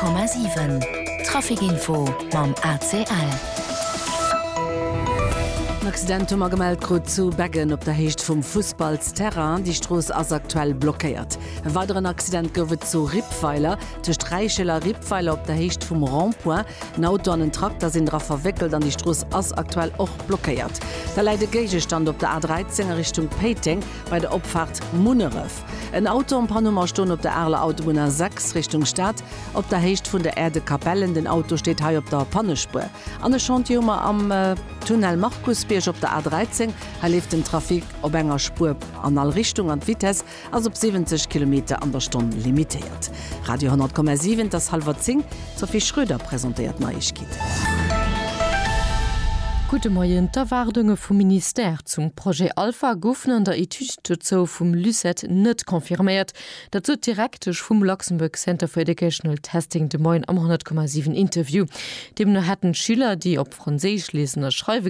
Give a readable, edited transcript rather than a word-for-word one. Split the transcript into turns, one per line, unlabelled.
100,7 Trafikinfo mam ACL.
Accident gemeldt grot zu Beggen op der Hecht vum Fußballsterrain, die Stroos as aktuell blockéiert. E weiteren Accident gowet zu Rippweiler, de Streicheler Rippweiler op der Hecht vum Randpoint, Auto an den Traktor sind dra verwickelt an die Stroos ass aktuell och blockéiert. Da leide Gegestand op der A13 Richtung Peting bei der Opfahrt Munneref. Ein Auto am Panummerstone op der Erle Autobahn 6 Richtung Stadt, op der Hecht vun der Erde Kapellen, den Auto steht he op der Pannespur. An der Chantiomer am Tunnel Markusbierg op der A13 lief den Trafik op enger Spur an all Richtung an Vitesse als op 70 km an der Stunde limitiert. Radio 100,7 das halber Zing, Sophie Schröder präsentiert Neuigkeit.
Gute Morgen, d'Erwardungen vom Minister zum Projekt Alpha goufen an der Etude zo vum Lucet net konfirmiert. Dazu direkt vom Luxemburg Center for Educational Testing de Moin am 100,7 Interview. Dem nur hätten Schüler, die op Französisch lesen oder schreiben